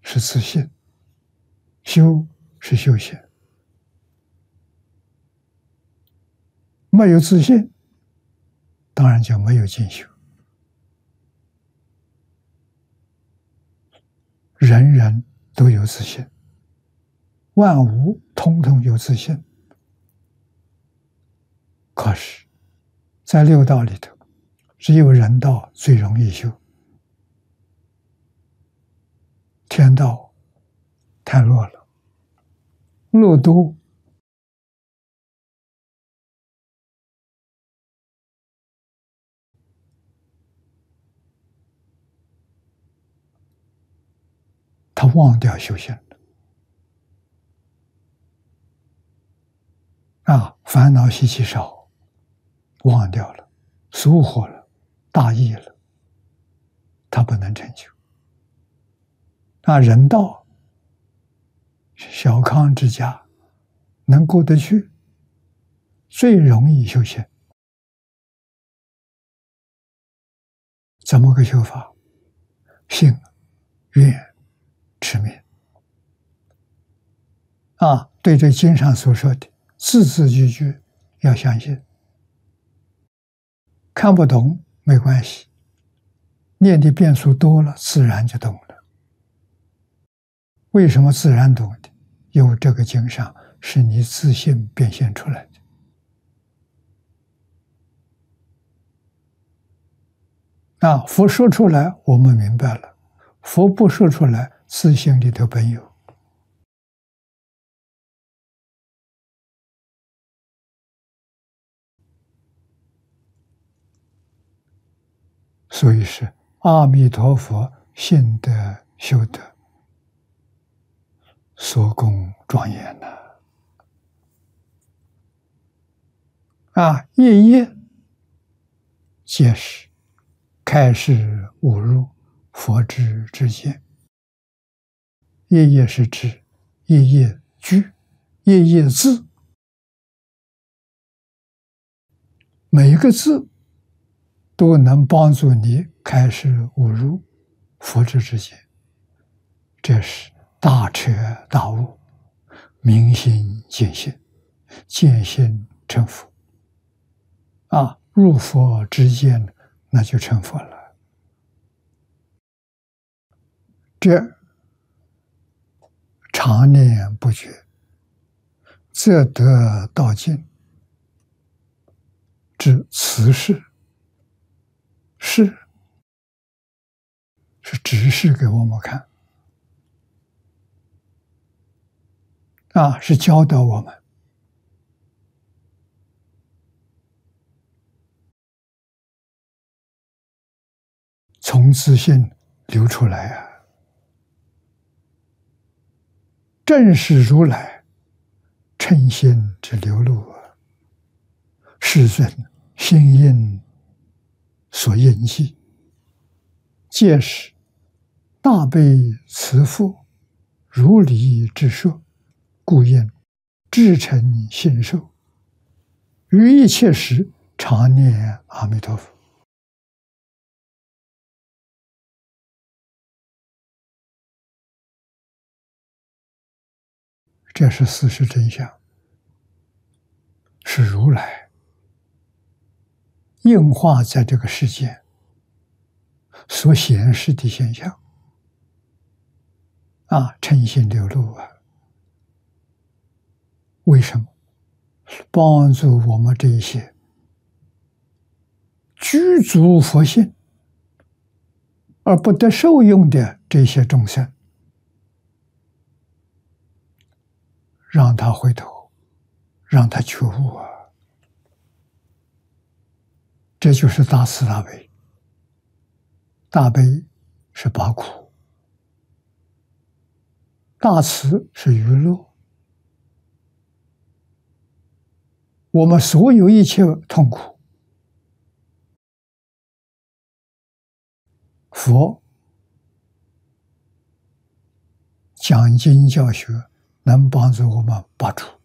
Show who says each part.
Speaker 1: 是自信，修是修行。没有自信，当然就没有进修。人人都有自信，万物统统有自信。可是，在六道里头，只有人道最容易修，天道太弱了，路多，他忘掉修行了，烦恼习气少，忘掉了，疏忽了，大意了，他不能成就。人道小康之家能过得去，最容易修行。怎么个修法？信、愿、持名。对这经上所说的字字句句要相信。看不懂没关系，念的遍数多了，自然就懂了。为什么自然懂的？因为这个经上是你自信变现出来的。佛说出来，我们明白了；佛不说出来，自信里头本有。所以是阿弥陀佛信德修德，所供庄严夜夜皆是开示悟入佛智之见。夜夜是指夜夜句、夜夜字，每一个字都能帮助你开示悟入佛智之见。这是大彻大悟，明心见性，见性成佛。入佛之见，那就成佛了。这常念不绝，则得道尽。知此事，是指示给我们看，是教导我们。从自信流出来正是如来称心之流露世尊心印所印记，皆是大悲慈父如理之说，故应至诚信受，于一切时常念阿弥陀佛。这是事实真相，是如来应化在这个世界所显示的现象。称心流露为什么？帮助我们这一些具足佛性而不得受用的这些众生，让他回头，让他觉悟这就是大慈大悲。大悲是拔苦，大慈是娱乐。我们所有一切痛苦，佛讲经教学能帮助我们拔除。